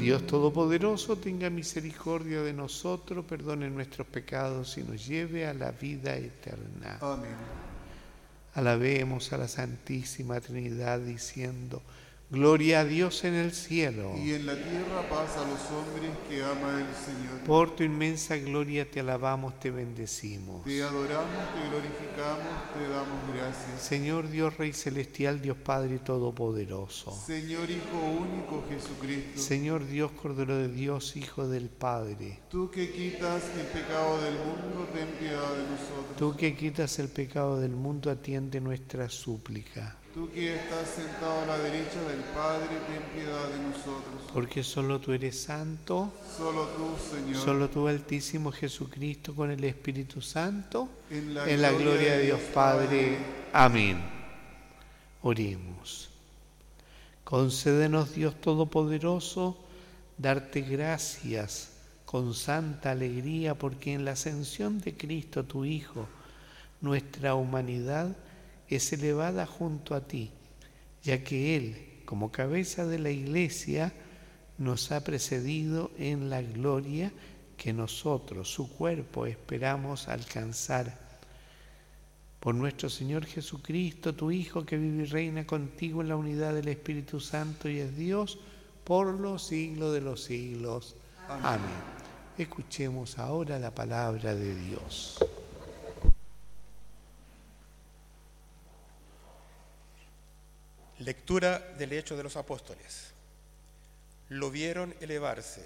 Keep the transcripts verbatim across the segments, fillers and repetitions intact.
Dios Todopoderoso tenga misericordia de nosotros, perdone nuestros pecados y nos lleve a la vida eterna. Amén. Alabemos a la Santísima Trinidad diciendo: gloria a Dios en el cielo. Y en la tierra paz a los hombres que ama el Señor. Por tu inmensa gloria te alabamos, te bendecimos. Te adoramos, te glorificamos, te damos gracias. Señor Dios Rey Celestial, Dios Padre Todopoderoso. Señor Hijo único Jesucristo. Señor Dios Cordero de Dios, Hijo del Padre. Tú que quitas el pecado del mundo, ten piedad de nosotros. Tú que quitas el pecado del mundo, atiende nuestra súplica. Tú que estás sentado a la derecha del Padre, ten piedad de nosotros. Porque solo tú eres santo, Solo tú, Señor. solo tú, Altísimo Jesucristo, con el Espíritu Santo, en la, en la gloria de Dios Padre. Amén. Oremos. Concédenos, Dios Todopoderoso, darte gracias con santa alegría, porque en la ascensión de Cristo, tu Hijo, nuestra humanidad es elevada junto a ti, ya que Él, como cabeza de la Iglesia, nos ha precedido en la gloria que nosotros, su cuerpo, esperamos alcanzar. Por nuestro Señor Jesucristo, tu Hijo, que vive y reina contigo en la unidad del Espíritu Santo y es Dios por los siglos de los siglos. Amén. Amén. Escuchemos ahora la palabra de Dios. Lectura del Hecho de los Apóstoles. Lo vieron elevarse.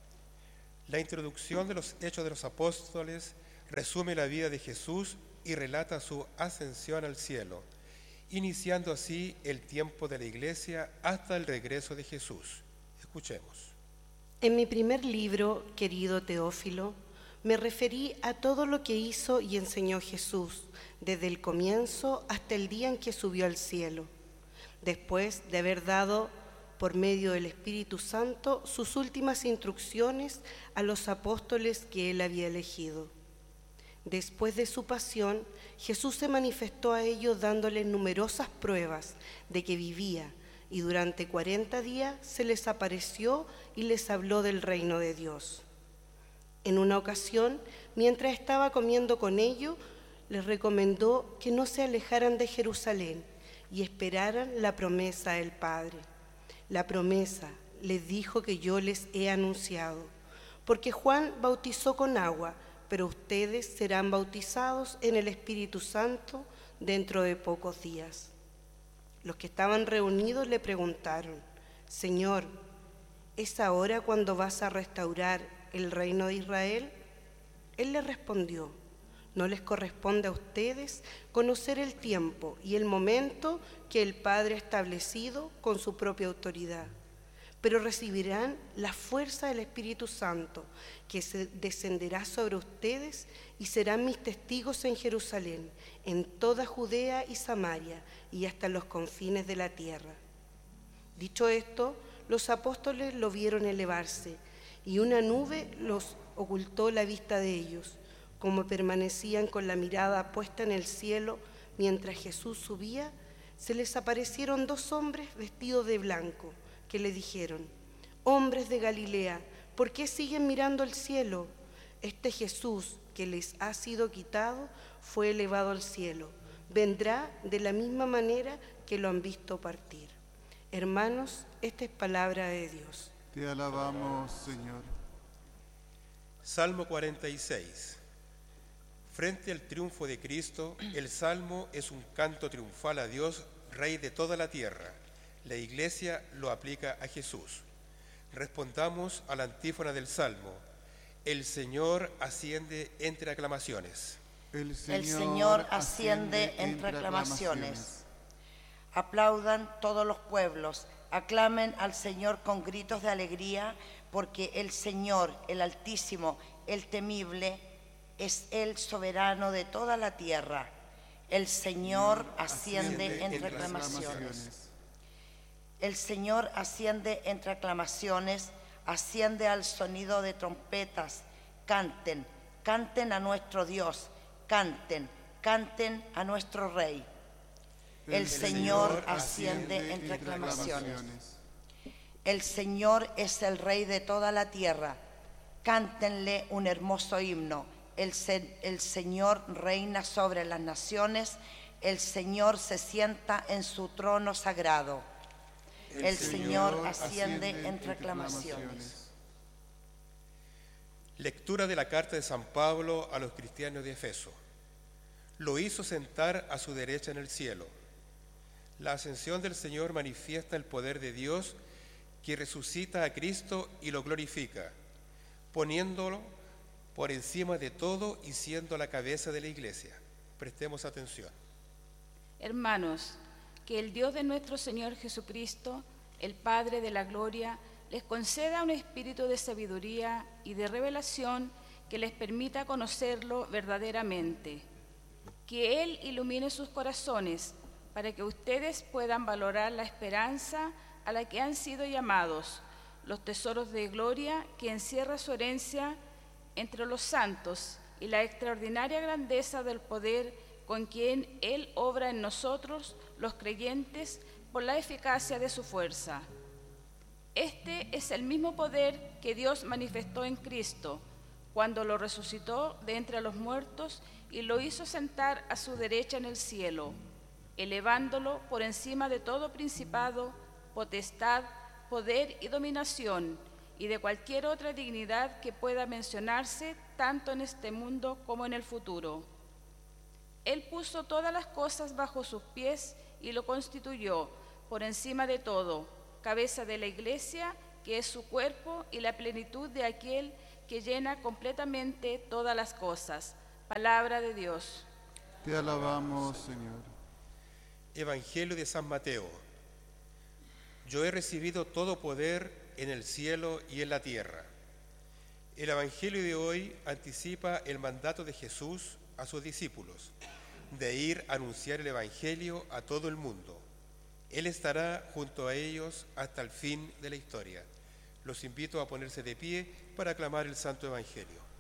La introducción de los Hechos de los Apóstoles resume la vida de Jesús y relata su ascensión al cielo, iniciando así el tiempo de la Iglesia hasta el regreso de Jesús. Escuchemos. En mi primer libro, querido Teófilo, me referí a todo lo que hizo y enseñó Jesús, desde el comienzo hasta el día en que subió al cielo, después de haber dado, por medio del Espíritu Santo, sus últimas instrucciones a los apóstoles que él había elegido. Después de su pasión, Jesús se manifestó a ellos dándoles numerosas pruebas de que vivía, y durante cuarenta días se les apareció y les habló del reino de Dios. En una ocasión, mientras estaba comiendo con ellos, les recomendó que no se alejaran de Jerusalén y esperaran la promesa del Padre. La promesa les dijo que yo les he anunciado, porque Juan bautizó con agua, pero ustedes serán bautizados en el Espíritu Santo dentro de pocos días. Los que estaban reunidos le preguntaron: Señor, ¿es ahora cuando vas a restaurar el reino de Israel? Él les respondió: no les corresponde a ustedes conocer el tiempo y el momento que el Padre ha establecido con su propia autoridad, pero recibirán la fuerza del Espíritu Santo, que se descenderá sobre ustedes y serán mis testigos en Jerusalén, en toda Judea y Samaria y hasta los confines de la tierra. Dicho esto, los apóstoles lo vieron elevarse y una nube los ocultó la vista de ellos. Como permanecían con la mirada puesta en el cielo mientras Jesús subía, se les aparecieron dos hombres vestidos de blanco, que le dijeron: hombres de Galilea, ¿por qué siguen mirando al cielo? Este Jesús que les ha sido quitado fue elevado al cielo. Vendrá de la misma manera que lo han visto partir. Hermanos, esta es palabra de Dios. Te alabamos, Señor. Salmo cuarenta y seis. Frente al triunfo de Cristo, el Salmo es un canto triunfal a Dios, Rey de toda la tierra. La Iglesia lo aplica a Jesús. Respondamos a la antífona del Salmo: el Señor asciende entre aclamaciones. El Señor, el Señor asciende, asciende entre aclamaciones. aclamaciones. Aplaudan todos los pueblos, aclamen al Señor con gritos de alegría, porque el Señor, el Altísimo, el Temible, es el soberano de toda la tierra. El Señor asciende, asciende entre aclamaciones. aclamaciones. El Señor asciende entre aclamaciones, asciende al sonido de trompetas. Canten, canten a nuestro Dios, canten, canten a nuestro Rey. El, el Señor asciende, asciende entre aclamaciones. El Señor es el Rey de toda la tierra. Cántenle un hermoso himno. El, se, el Señor reina sobre las naciones. El Señor se sienta en su trono sagrado. El, el Señor, Señor asciende, asciende en reclamaciones. Lectura de la carta de San Pablo a los cristianos de Efeso. Lo hizo sentar a su derecha en el cielo. La ascensión del Señor manifiesta el poder de Dios, que resucita a Cristo y lo glorifica, poniéndolo por encima de todo y siendo la cabeza de la Iglesia. Prestemos atención. Hermanos, que el Dios de nuestro Señor Jesucristo, el Padre de la gloria, les conceda un espíritu de sabiduría y de revelación que les permita conocerlo verdaderamente. Que Él ilumine sus corazones para que ustedes puedan valorar la esperanza a la que han sido llamados, los tesoros de gloria que encierra su herencia entre los santos y la extraordinaria grandeza del poder con quien Él obra en nosotros, los creyentes, por la eficacia de su fuerza. Este es el mismo poder que Dios manifestó en Cristo, cuando lo resucitó de entre los muertos y lo hizo sentar a su derecha en el cielo, elevándolo por encima de todo principado, potestad, poder y dominación, y de cualquier otra dignidad que pueda mencionarse tanto en este mundo como en el futuro. Él puso todas las cosas bajo sus pies y lo constituyó por encima de todo, cabeza de la Iglesia, que es su cuerpo y la plenitud de aquel que llena completamente todas las cosas. Palabra de Dios. Te alabamos, Señor. Evangelio de San Mateo. Yo he recibido todo poder en el cielo y en la tierra. El Evangelio de hoy anticipa el mandato de Jesús a sus discípulos de ir a anunciar el Evangelio a todo el mundo. Él estará junto a ellos hasta el fin de la historia. Los invito a ponerse de pie para aclamar el Santo Evangelio.